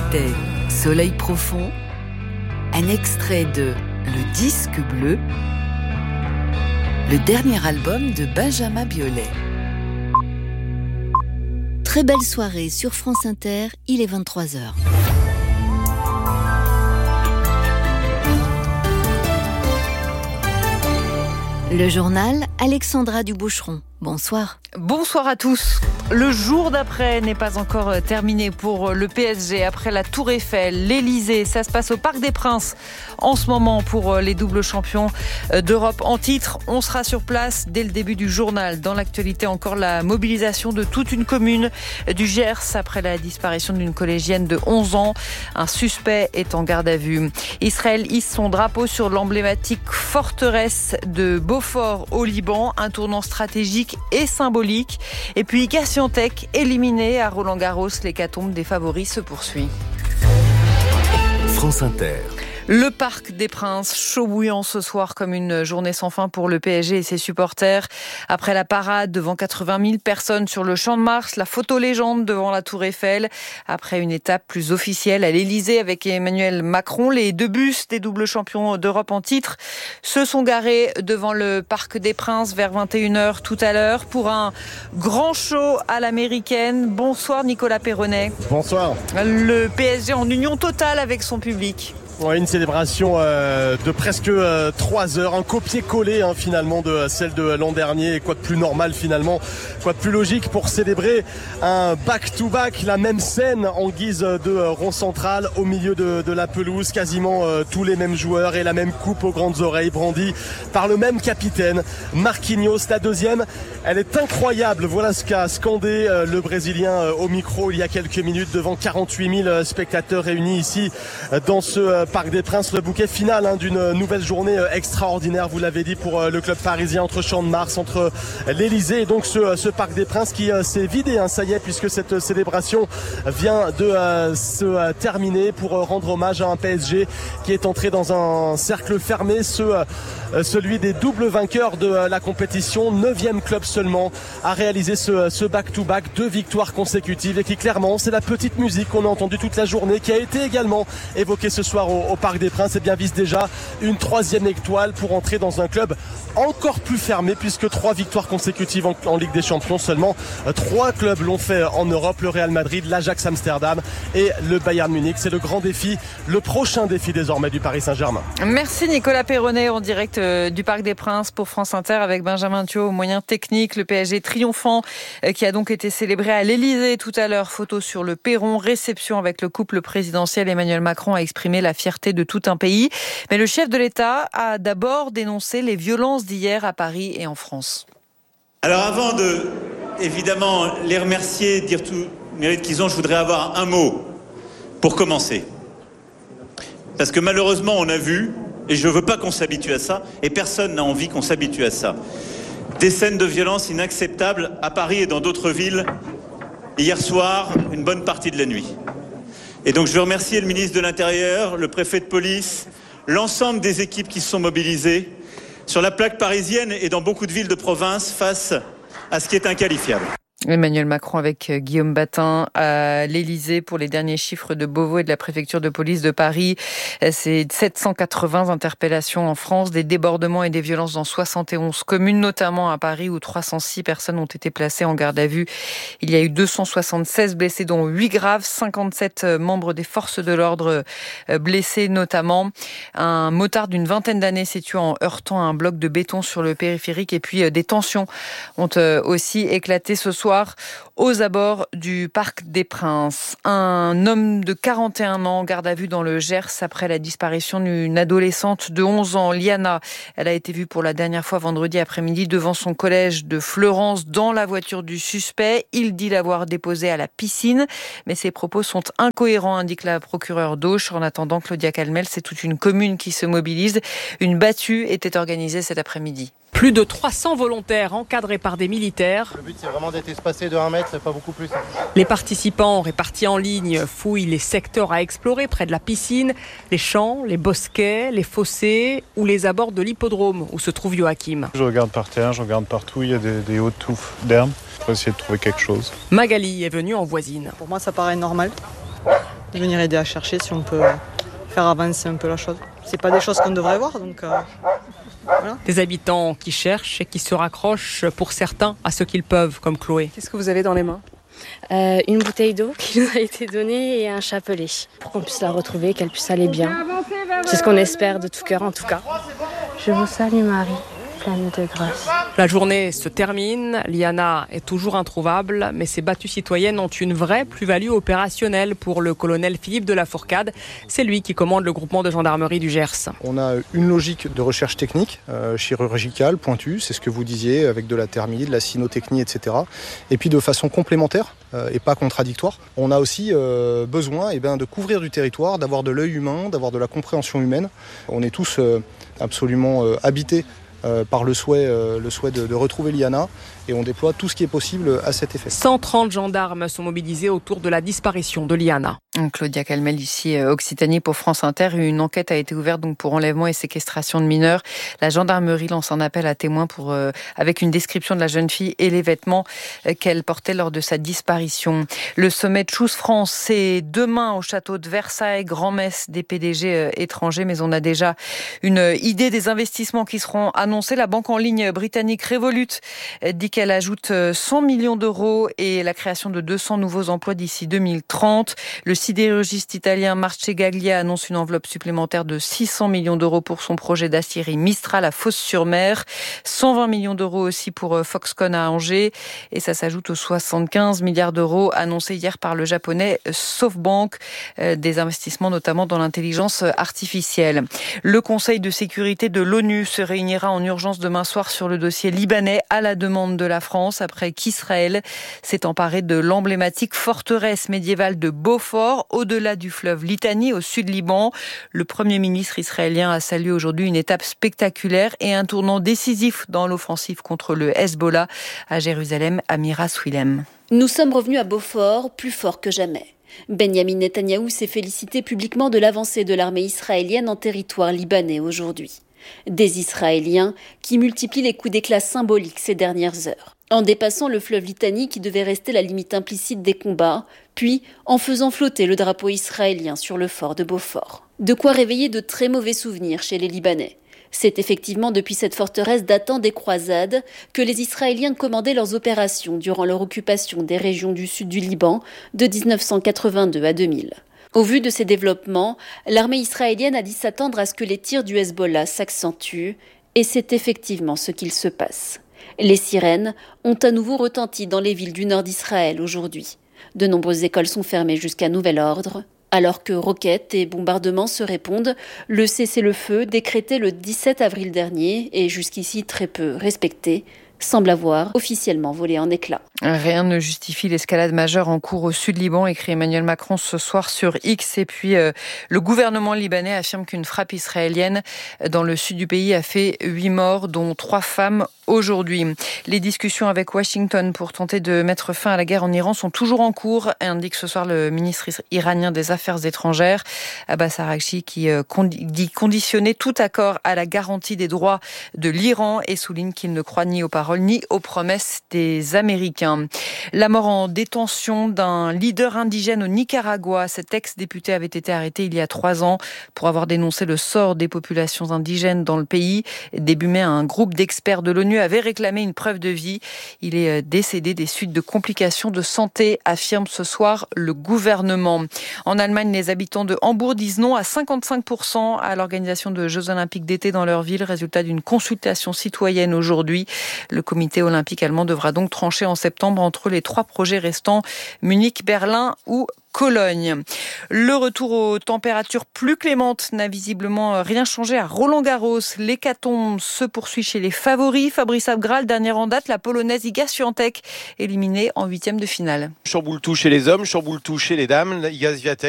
C'était Soleil profond, un extrait de Le Disque bleu, le dernier album de Benjamin Biolay. Très belle soirée sur France Inter, il est 23h. Le journal, Alexandra Duboucheron. Bonsoir. Bonsoir à tous. Le jour d'après n'est pas encore terminé pour le PSG. Après la Tour Eiffel, l'Elysée, ça se passe au Parc des Princes en ce moment pour les doubles champions d'Europe en titre. On sera sur place dès le début du journal. Dans l'actualité, encore la mobilisation de toute une commune du Gers après la disparition d'une collégienne de 11 ans. Un suspect est en garde à vue. Israël hisse son drapeau sur l'emblématique forteresse de Beaufort au Liban, un tournant stratégique et symbolique. Et puis Gaziantep éliminé à Roland-Garros, l'hécatombe des favoris se poursuit. France Inter. Le Parc des Princes, chaud bouillant ce soir comme une journée sans fin pour le PSG et ses supporters. Après la parade devant 80 000 personnes sur le Champ de Mars, la photo légende devant la Tour Eiffel. Après une étape plus officielle à l'Elysée avec Emmanuel Macron, les deux bus des doubles champions d'Europe en titre se sont garés devant le Parc des Princes vers 21h tout à l'heure pour un grand show à l'américaine. Bonsoir Nicolas Perronnet. Bonsoir. Le PSG en union totale avec son public. Ouais, une célébration de presque 3 heures, un copier-coller finalement de celle de l'an dernier. Et quoi de plus normal finalement, quoi de plus logique pour célébrer un back-to-back, la même scène en guise de rond central au milieu de la pelouse, quasiment tous les mêmes joueurs et la même coupe aux grandes oreilles brandie par le même capitaine, Marquinhos. La deuxième, elle est incroyable. Voilà ce qu'a scandé le Brésilien au micro il y a quelques minutes devant 48 000 spectateurs réunis ici dans ce Parc des Princes, le bouquet final d'une nouvelle journée extraordinaire, vous l'avez dit, pour le club parisien, entre Champ de Mars, entre l'Elysée et donc ce Parc des Princes qui s'est vidé, ça y est, puisque cette célébration vient de se terminer pour rendre hommage à un PSG qui est entré dans un cercle fermé, celui des doubles vainqueurs de la compétition, 9e club seulement à réaliser ce back-to-back, 2 victoires consécutives et qui clairement, c'est la petite musique qu'on a entendue toute la journée, qui a été également évoquée ce soir au Parc des Princes, et bien vise déjà une 3e étoile pour entrer dans un club encore plus fermé, puisque 3 victoires consécutives en Ligue des Champions. Seulement 3 clubs l'ont fait en Europe, le Real Madrid, l'Ajax Amsterdam et le Bayern Munich. C'est le grand défi, le prochain défi désormais du Paris Saint-Germain. Merci Nicolas Perronnet en direct du Parc des Princes pour France Inter avec Benjamin Thiaud aux moyens techniques. Le PSG triomphant qui a donc été célébré à l'Elysée tout à l'heure. Photo sur le perron, réception avec le couple présidentiel. Emmanuel Macron a exprimé la fierté de tout un pays. Mais le chef de l'État a d'abord dénoncé les violences d'hier à Paris et en France. Alors avant de, évidemment, les remercier, dire tout le mérite qu'ils ont, je voudrais avoir un mot pour commencer. Parce que malheureusement, on a vu, et je ne veux pas qu'on s'habitue à ça, et personne n'a envie qu'on s'habitue à ça, des scènes de violence inacceptables à Paris et dans d'autres villes, hier soir, une bonne partie de la nuit. Et donc je veux remercier le ministre de l'Intérieur, le préfet de police, l'ensemble des équipes qui se sont mobilisées sur la plaque parisienne et dans beaucoup de villes de province face à ce qui est inqualifiable. Emmanuel Macron avec Guillaume Batin à l'Elysée pour les derniers chiffres de Beauvau et de la préfecture de police de Paris. C'est 780 interpellations en France, des débordements et des violences dans 71 communes, notamment à Paris où 306 personnes ont été placées en garde à vue. Il y a eu 276 blessés, dont 8 graves, 57 membres des forces de l'ordre blessés notamment. Un motard d'une vingtaine d'années s'est tué en heurtant un bloc de béton sur le périphérique et puis des tensions ont aussi éclaté ce soir aux abords du Parc des Princes. Un homme de 41 ans, garde à vue dans le Gers après la disparition d'une adolescente de 11 ans, Liana. Elle a été vue pour la dernière fois vendredi après-midi devant son collège de Fleurance dans la voiture du suspect. Il dit l'avoir déposée à la piscine, mais ses propos sont incohérents, indique la procureure d'Auch. En attendant, Claudia Calmel, c'est toute une commune qui se mobilise. Une battue était organisée cet après-midi. Plus de 300 volontaires encadrés par des militaires. Le but, c'est vraiment d'être espacé de 1 mètre, c'est pas beaucoup plus. Les participants répartis en ligne fouillent les secteurs à explorer près de la piscine, les champs, les bosquets, les fossés ou les abords de l'hippodrome où se trouve Joachim. Je regarde par terre, je regarde partout, il y a des hautes touffes d'herbe. Je vais essayer de trouver quelque chose. Magali est venue en voisine. Pour moi, ça paraît normal. de venir aider à chercher si on peut faire avancer un peu la chose. C'est pas des choses qu'on devrait voir, donc voilà. Des habitants qui cherchent et qui se raccrochent pour certains à ce qu'ils peuvent, comme Chloé. Qu'est-ce que vous avez dans les mains ? Une bouteille d'eau qui nous a été donnée et un chapelet pour qu'on puisse la retrouver, qu'elle puisse aller bien. C'est ce qu'on espère de tout cœur en tout cas. Je vous salue Marie, pleine de grâce. La journée se termine, Liana est toujours introuvable, mais ces battues citoyennes ont une vraie plus-value opérationnelle pour le colonel Philippe de la Fourcade. C'est lui qui commande le groupement de gendarmerie du Gers. On a une logique de recherche technique, chirurgicale, pointue, c'est ce que vous disiez, avec de la thermie, de la cynotechnie, etc. Et puis de façon complémentaire et pas contradictoire. On a aussi besoin de couvrir du territoire, d'avoir de l'œil humain, d'avoir de la compréhension humaine. On est tous absolument habités par le souhait de retrouver Liana, et on déploie tout ce qui est possible à cet effet. 130 gendarmes sont mobilisés autour de la disparition de Liana. Claudia Calmel, ici Occitanie pour France Inter. Une enquête a été ouverte donc pour enlèvement et séquestration de mineurs. La gendarmerie lance un appel à témoins avec une description de la jeune fille et les vêtements qu'elle portait lors de sa disparition. Le sommet de Choose France, c'est demain au château de Versailles, grand-messe des PDG étrangers, mais on a déjà une idée des investissements qui seront annoncés. La banque en ligne britannique Revolut dit qu'elle ajoute 100 millions d'euros et la création de 200 nouveaux emplois d'ici 2030. Le sidérurgiste italien Marcegaglia annonce une enveloppe supplémentaire de 600 millions d'euros pour son projet d'aciérie Mistral à Fos-sur-Mer. 120 millions d'euros aussi pour Foxconn à Angers. Et ça s'ajoute aux 75 milliards d'euros annoncés hier par le japonais SoftBank. Des investissements notamment dans l'intelligence artificielle. Le Conseil de sécurité de l'ONU se réunira en urgence demain soir sur le dossier libanais à la demande de la France après qu'Israël s'est emparé de l'emblématique forteresse médiévale de Beaufort au-delà du fleuve Litani au sud Liban. Le Premier ministre israélien a salué aujourd'hui une étape spectaculaire et un tournant décisif dans l'offensive contre le Hezbollah à Jérusalem. Amira Swilem. Nous sommes revenus à Beaufort plus forts que jamais. Benyamin Netanyahou s'est félicité publiquement de l'avancée de l'armée israélienne en territoire libanais aujourd'hui. Des Israéliens qui multiplient les coups d'éclat symboliques ces dernières heures. En dépassant le fleuve Litani qui devait rester la limite implicite des combats, puis en faisant flotter le drapeau israélien sur le fort de Beaufort. De quoi réveiller de très mauvais souvenirs chez les Libanais. C'est effectivement depuis cette forteresse datant des croisades que les Israéliens commandaient leurs opérations durant leur occupation des régions du sud du Liban de 1982 à 2000. Au vu de ces développements, l'armée israélienne a dit s'attendre à ce que les tirs du Hezbollah s'accentuent, et c'est effectivement ce qu'il se passe. Les sirènes ont à nouveau retenti dans les villes du nord d'Israël aujourd'hui. De nombreuses écoles sont fermées jusqu'à nouvel ordre. Alors que roquettes et bombardements se répondent, le cessez-le-feu décrété le 17 avril dernier et jusqu'ici très peu respecté, semble avoir officiellement volé en éclats. Rien ne justifie l'escalade majeure en cours au sud Liban, écrit Emmanuel Macron ce soir sur X. Et puis le gouvernement libanais affirme qu'une frappe israélienne dans le sud du pays a fait 8 morts, dont 3 femmes aujourd'hui. Les discussions avec Washington pour tenter de mettre fin à la guerre en Iran sont toujours en cours, indique ce soir le ministre iranien des Affaires étrangères, Abbas Araghchi, qui dit conditionner tout accord à la garantie des droits de l'Iran et souligne qu'il ne croit ni aux paroles ni aux promesses des Américains. La mort en détention d'un leader indigène au Nicaragua. Cet ex-député avait été arrêté il y a 3 ans pour avoir dénoncé le sort des populations indigènes dans le pays. Début mai, un groupe d'experts de l'ONU avait réclamé une preuve de vie. Il est décédé des suites de complications de santé, affirme ce soir le gouvernement. En Allemagne, les habitants de Hambourg disent non à 55% à l'organisation de Jeux Olympiques d'été dans leur ville, résultat d'une consultation citoyenne aujourd'hui. Le comité olympique allemand devra donc trancher en septembre entre les 3 projets restants, Munich, Berlin ou Cologne. Le retour aux températures plus clémentes n'a visiblement rien changé à Roland-Garros. L'hécatombe se poursuit chez les favoris. Fabrice Abgral, dernière en date, la polonaise Iga Świątek, éliminée en 8e de finale. Chamboule tout chez les hommes, chamboule tout chez les dames. Iga Świątek